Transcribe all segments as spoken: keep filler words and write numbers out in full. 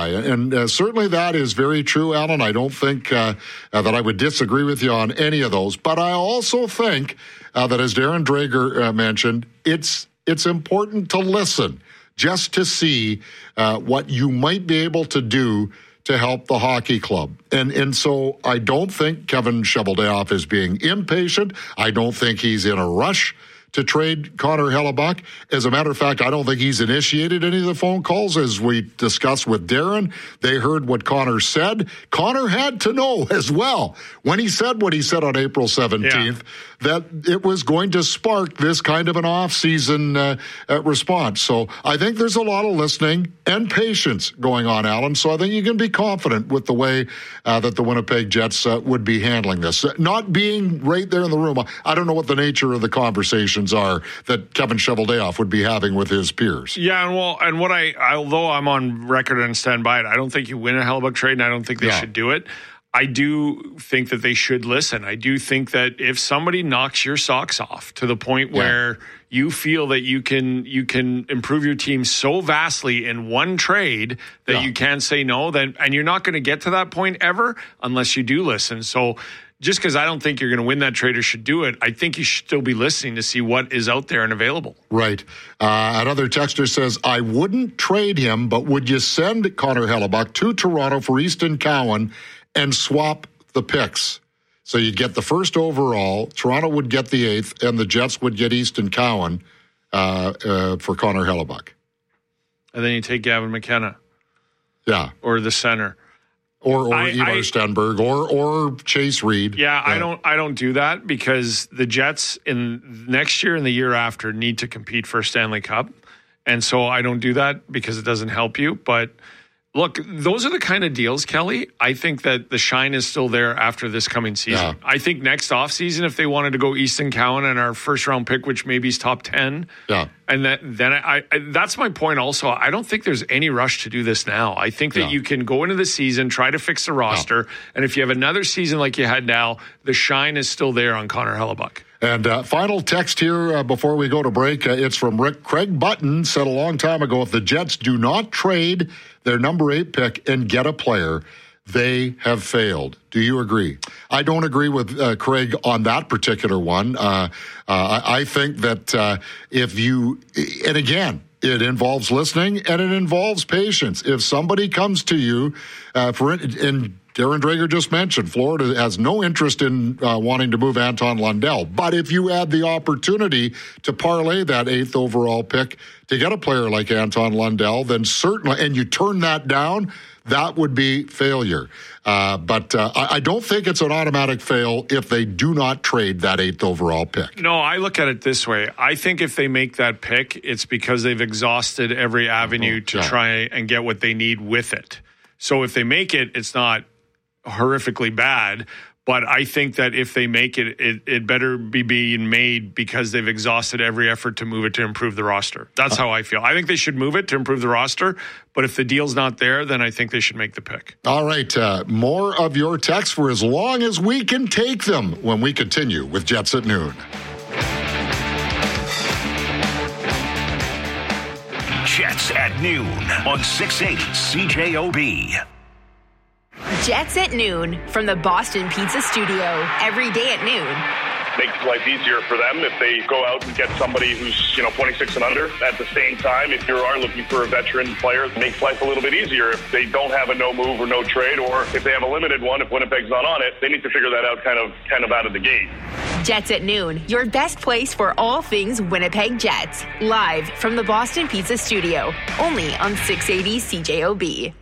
guy. And uh, certainly that is very true, Alan. I don't think uh, uh, that I would disagree with you on any of those. But I also think uh, that, as Darren Dreger uh, mentioned, it's it's important to listen just to see uh, what you might be able to do to help the hockey club. And and so I don't think Kevin Cheveldayoff is being impatient. I don't think he's in a rush to trade Connor Hellebuyck. As a matter of fact, I don't think he's initiated any of the phone calls. As we discussed with Darren, they heard what Connor said. Connor had to know as well, when he said what he said on April seventeenth, yeah. that it was going to spark this kind of an off-season uh, uh, response. So I think there's a lot of listening and patience going on, Alan. So I think you can be confident with the way uh, that the Winnipeg Jets uh, would be handling this. Not being right there in the room, I don't know what the nature of the conversation are that Kevin Cheveldayoff would be having with his peers. Yeah, and well, and what I, although I'm on record and stand by it, I don't think you win a Hellebuyck trade, and I don't think they yeah. should do it. I do think that they should listen. I do think that if somebody knocks your socks off to the point where yeah. you feel that you can you can improve your team so vastly in one trade that yeah. you can't say no, then and you're not going to get to that point ever unless you do listen. So just because I don't think you're going to win that trade or should do it, I think you should still be listening to see what is out there and available. Right. Uh, another texter says, I wouldn't trade him, but would you send Connor Hellebuyck to Toronto for Easton Cowan and swap the picks? So you'd get the first overall, Toronto would get the eighth, and the Jets would get Easton Cowan uh, uh, for Connor Hellebuyck. And then you take Gavin McKenna. Yeah. Or the center. Or or I, Ivar I, Stenberg or or Chase Reed. Yeah, yeah, I don't I don't do that because the Jets in next year and the year after need to compete for a Stanley Cup. And so I don't do that because it doesn't help you. But look, those are the kind of deals, Kelly. I think that the shine is still there after this coming season. Yeah. I think next offseason, if they wanted to go Easton Cowan and our first round pick, which maybe is top ten, yeah. and that, then I, I that's my point also. I don't think there's any rush to do this now. I think that yeah. you can go into the season, try to fix the roster, yeah. and if you have another season like you had now, the shine is still there on Connor Hellebuyck. And uh, final text here uh, before we go to break. Uh, it's from Rick. Craig Button said a long time ago, if the Jets do not trade their number eight pick and get a player, they have failed. Do you agree? I don't agree with uh, Craig on that particular one. Uh, uh, I, I think that uh, if you, and again, it involves listening and it involves patience. If somebody comes to you, uh, for in Darren Dreger just mentioned, Florida has no interest in uh, wanting to move Anton Lundell. But if you had the opportunity to parlay that eighth overall pick to get a player like Anton Lundell, then certainly, and you turn that down, that would be failure. Uh, but uh, I, I don't think it's an automatic fail if they do not trade that eighth overall pick. No, I look at it this way. I think if they make that pick, it's because they've exhausted every avenue to yeah. try and get what they need with it. So if they make it, it's not horrifically bad, but I think that if they make it, it, it better be being made because they've exhausted every effort to move it to improve the roster. That's how I feel. I think they should move it to improve the roster, but if the deal's not there, then I think they should make the pick. All right, uh, more of your texts for as long as we can take them when we continue with Jets at Noon. Jets at Noon on six eighty C J O B. Jets at Noon from the Boston Pizza Studio. Every day at noon. Makes life easier for them if they go out and get somebody who's, you know, twenty-six and under. At the same time, if you are looking for a veteran player, it makes life a little bit easier. If they don't have a no move or no trade, or if they have a limited one, if Winnipeg's not on it, they need to figure that out kind of kind of out of the gate. Jets at Noon, your best place for all things Winnipeg Jets. Live from the Boston Pizza Studio. Only on six eighty C J O B.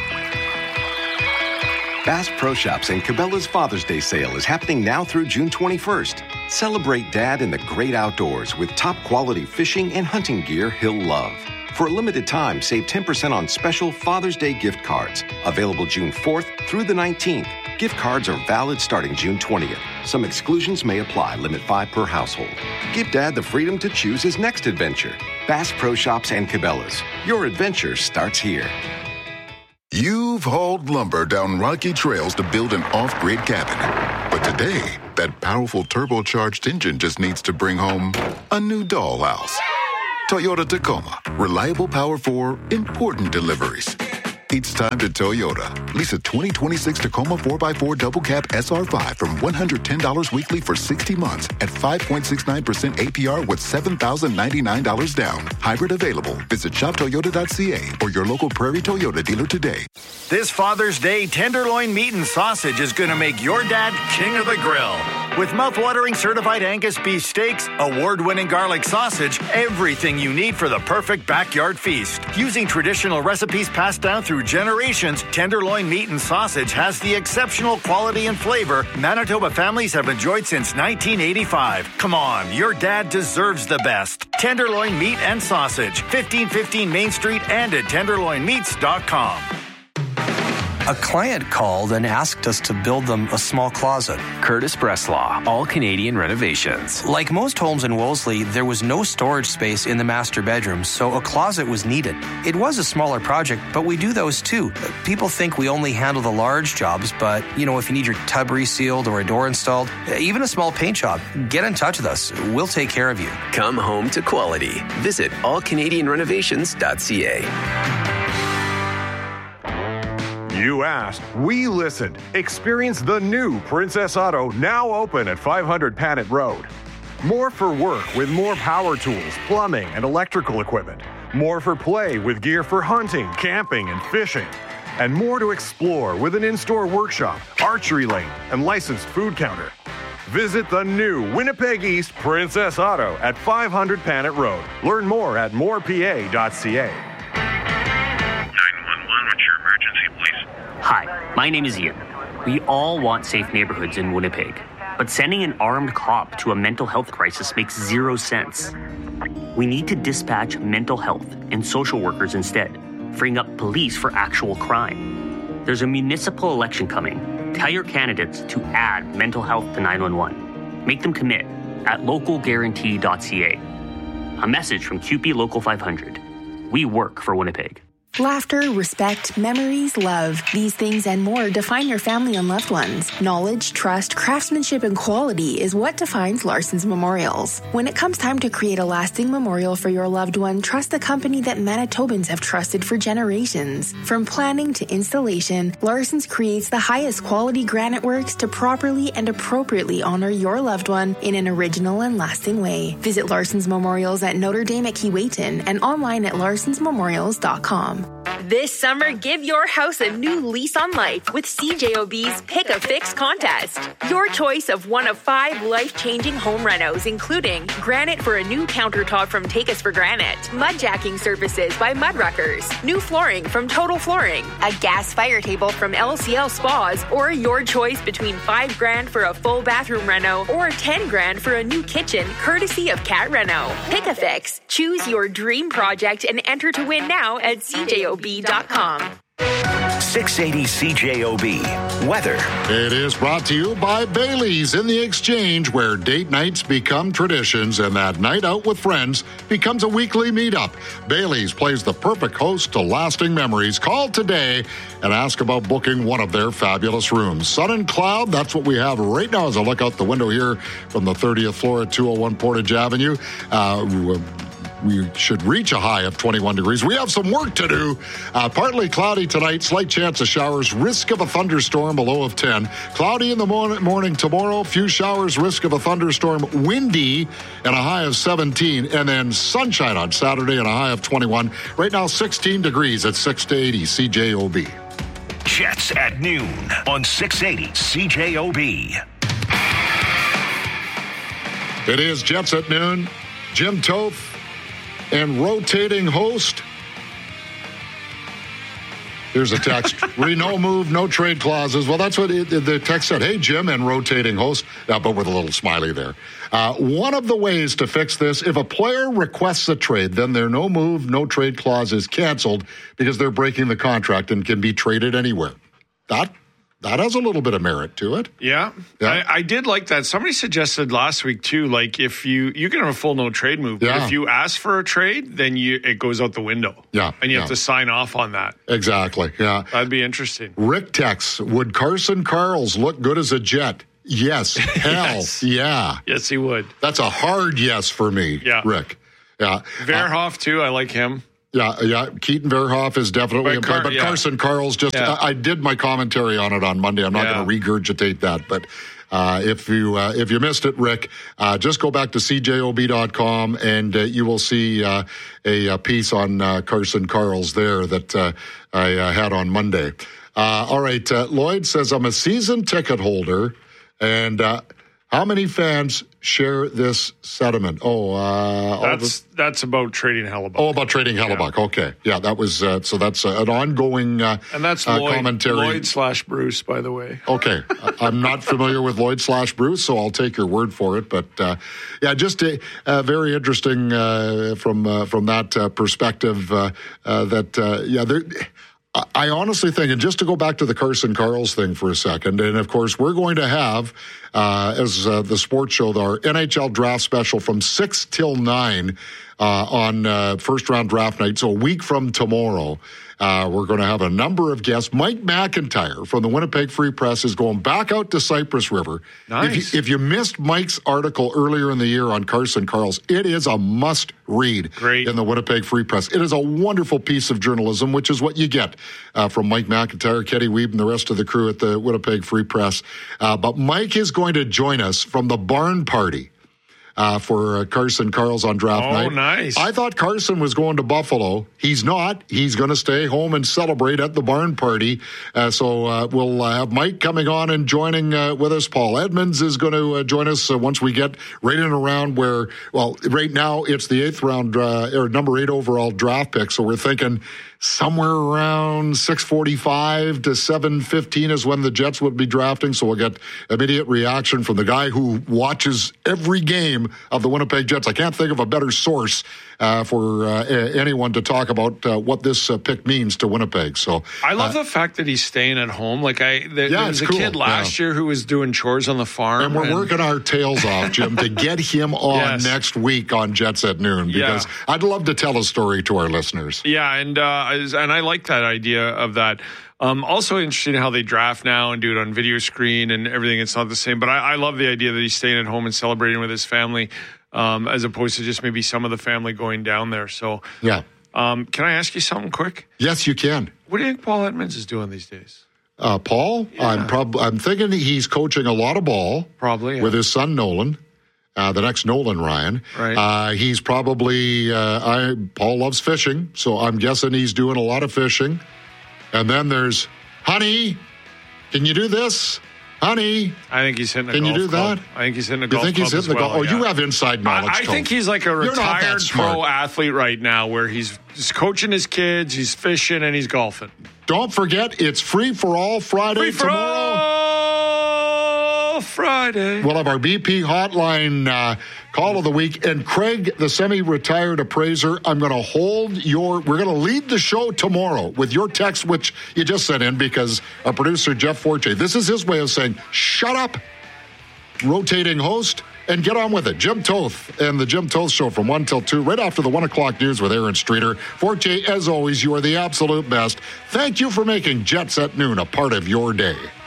Bass Pro Shops and Cabela's Father's Day sale is happening now through June twenty-first. Celebrate Dad in the great outdoors with top-quality fishing and hunting gear he'll love. For a limited time, save ten percent on special Father's Day gift cards. Available June fourth through the nineteenth. Gift cards are valid starting June twentieth. Some exclusions may apply. Limit five per household. Give Dad the freedom to choose his next adventure. Bass Pro Shops and Cabela's. Your adventure starts here. You've hauled lumber down rocky trails to build an off-grid cabin. But today, that powerful turbocharged engine just needs to bring home a new dollhouse. Toyota Tacoma. Reliable power for important deliveries. It's time to Toyota. Lease a twenty twenty-six Tacoma four by four Double Cab S R five from one hundred ten dollars weekly for sixty months at five point six nine percent A P R with seven thousand ninety-nine dollars down. Hybrid available. Visit shop toyota dot c a or your local Prairie Toyota dealer today. This Father's Day, tenderloin meat and sausage is going to make your dad king of the grill. With mouthwatering certified Angus beef steaks, award-winning garlic sausage, everything you need for the perfect backyard feast. Using traditional recipes passed down through generations, tenderloin meat and sausage has the exceptional quality and flavor Manitoba families have enjoyed since nineteen eighty-five. Come on, your dad deserves the best. Tenderloin meat and sausage, fifteen fifteen Main Street and at tenderloin meats dot com. A client called and asked us to build them a small closet. Curtis Breslaw, All Canadian Renovations. Like most homes in Wolseley, there was no storage space in the master bedroom, so a closet was needed. It was a smaller project, but we do those too. People think we only handle the large jobs, but, you know, if you need your tub resealed or a door installed, even a small paint job, get in touch with us. We'll take care of you. Come home to quality. Visit all canadian renovations dot c a. You asked, we listened. Experience the new Princess Auto, now open at five hundred Panet Road. More for work with more power tools, plumbing, and electrical equipment. More for play with gear for hunting, camping, and fishing. And more to explore with an in-store workshop, archery lane, and licensed food counter. Visit the new Winnipeg East Princess Auto at five hundred Panet Road. Learn more at more p a dot c a. Hi, my name is Ian. We all want safe neighborhoods in Winnipeg, but sending an armed cop to a mental health crisis makes zero sense. We need to dispatch mental health and social workers instead, freeing up police for actual crime. There's a municipal election coming. Tell your candidates to add mental health to nine one one. Make them commit at local guarantee dot c a. A message from Q P Local five hundred. We work for Winnipeg. Laughter, respect, memories, love. These things and more define your family and loved ones. Knowledge, trust, craftsmanship, and quality is what defines Larson's Memorials. When it comes time to create a lasting memorial for your loved one, trust the company that Manitobans have trusted for generations. From planning to installation, Larson's creates the highest quality granite works to properly and appropriately honor your loved one in an original and lasting way. Visit Larson's Memorials at Notre Dame at Keewatin and online at larsons memorials dot com. This summer, give your house a new lease on life with C J O B's Pick a Fix contest. Your choice of one of five life-changing home renos, including granite for a new countertop from Take Us for Granite, mud jacking services by Mudruckers, new flooring from Total Flooring, a gas fire table from L C L Spas, or your choice between five grand for a full bathroom reno or ten grand for a new kitchen, courtesy of Cat Reno. Pick a Fix. Choose your dream project and enter to win now at C J O B dot com. six eighty C J O B. Weather. It is brought to you by Bailey's in the Exchange, where date nights become traditions and that night out with friends becomes a weekly meetup. Bailey's plays the perfect host to lasting memories. Call today and ask about booking one of their fabulous rooms. Sun and cloud, that's what we have right now as I look out the window here from the thirtieth floor at two oh one Portage Avenue. Uh, We should reach a high of twenty-one degrees. We have some work to do. Uh, partly cloudy tonight, slight chance of showers, risk of a thunderstorm, a low of ten. Cloudy in the morning, morning tomorrow, few showers, risk of a thunderstorm, windy, and a high of seventeen. And then sunshine on Saturday and a high of twenty-one. Right now, sixteen degrees at six to eighty C J O B. Jets at noon on six eighty C J O B. It is Jets at noon. Jim Toth. And rotating host. Here's a text. Re no move, no trade clauses. Well, that's what it, the text said. Hey, Jim, and rotating host, uh, but with a little smiley there. Uh, one of the ways to fix this, if a player requests a trade, then their no move, no trade clause is canceled because they're breaking the contract and can be traded anywhere. That That has a little bit of merit to it. Yeah. yeah. I, I did like that. Somebody suggested last week, too, like if you, you can have a full no trade move, yeah. but if you ask for a trade, then you it goes out the window. Yeah. And you yeah. have to sign off on that. Exactly. Yeah. That'd be interesting. Rick texts, would Carson Karls look good as a Jet? Yes. Hell. yes. Yeah. Yes, he would. That's a hard yes for me, yeah. Rick. Yeah. Verhoff, uh, too. I like him. Yeah, yeah. Keaton Verhoff is definitely But in play, Car- but yeah. Carson Karl's just, Yeah. I, I did my commentary on it on Monday. I'm not Yeah. going to regurgitate that, but uh, if you uh, if you missed it, Rick, uh, just go back to C J O B dot com and uh, you will see uh, a, a piece on uh, Carson Karl's there that uh, I uh, had on Monday. Uh, all right, uh, Lloyd says, I'm a season ticket holder, and uh, how many fans share this sentiment? Oh, uh, all That's the- that's about trading Hellebuck. Oh, about trading Hellebuck. Yeah. Okay. Yeah, that was, uh, so that's uh, an ongoing uh, And that's uh, Lloyd, commentary. Lloyd slash Bruce, by the way. Okay. I'm not familiar with Lloyd slash Bruce, so I'll take your word for it. But, uh, yeah, just uh, uh, very interesting uh, from uh, from that uh, perspective uh, uh, that, uh, yeah, there. I honestly think, and just to go back to the Carson Karl's thing for a second, and of course, we're going to have, uh, as uh, the sports show, our N H L draft special from six till nine uh, on uh, first round draft night. So a week from tomorrow, uh, we're going to have a number of guests. Mike McIntyre from the Winnipeg Free Press is going back out to Cypress River. Nice. If you, if you missed Mike's article earlier in the year on Carson Karl's, it is a must read Great. in the Winnipeg Free Press. It is a wonderful piece of journalism, which is what you get uh, from Mike McIntyre, Kenny Weeb, and the rest of the crew at the Winnipeg Free Press. Uh, but Mike is going to join us from the barn party uh, for uh, Carson Karl's on draft Oh, night. nice. I thought Carson was going to Buffalo. He's not. He's going to stay home and celebrate at the barn party. Uh, so uh, we'll uh, have Mike coming on and joining uh, with us. Paul Edmonds is going to uh, join us uh, once we get right in around where, well, right now it's the eighth round uh, or number eight overall draft pick. So we're thinking somewhere around six forty-five to seven fifteen is when the Jets would be drafting. So we'll get immediate reaction from the guy who watches every game of the Winnipeg Jets. I can't think of a better source uh, for uh, anyone to talk about uh, what this uh, pick means to Winnipeg. So I love uh, the fact that he's staying at home. Like I, there, Yeah, there was a it's cool. kid last Yeah. year who was doing chores on the farm, and we're working our tails off, Jim, to get him on Yes. next week on Jets at Noon, because Yeah. I'd love to tell a story to our listeners. Yeah, and uh, and I like that idea of that. Um, also interesting how they draft now and do it on video screen and everything. It's not the same, but I, I love the idea that he's staying at home and celebrating with his family, um, as opposed to just maybe some of the family going down there. So, Yeah. um, can I ask you something quick? Yes, you can. What do you think Paul Edmonds is doing these days? Uh, Paul, I'm prob- I'm thinking he's coaching a lot of ball. Probably, yeah. With his son Nolan, uh, the next Nolan Ryan. Right. Uh, he's probably, uh, I Paul loves fishing, so I'm guessing he's doing a lot of fishing. And then there's, honey, can you do this? Honey, I think he's hitting a can golf you do club. that? I think he's hitting a You golf think he's club hitting the as well, golf? Oh, you yeah. have inside knowledge. I, I think Coach. he's like a You're not that retired smart. pro athlete right now where he's, he's coaching his kids, he's fishing, and he's golfing. Don't forget, it's Free for All Friday Free for tomorrow. all Friday. We'll have our B P hotline uh, call of the week. And Craig, the semi-retired appraiser, I'm going to hold your, we're going to lead the show tomorrow with your text, which you just sent in because our producer, Jeff Forte, this is his way of saying, shut up, rotating host, and get on with it. Jim Toth and the Jim Toth Show from one till two, right after the one o'clock news with Aaron Streeter. Forte, as always, you are the absolute best. Thank you for making Jets at Noon a part of your day.